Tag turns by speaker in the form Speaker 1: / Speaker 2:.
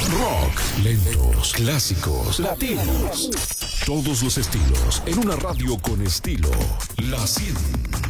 Speaker 1: Rock, lentos, clásicos, latinos. Todos los estilos en una radio con estilo. La 100.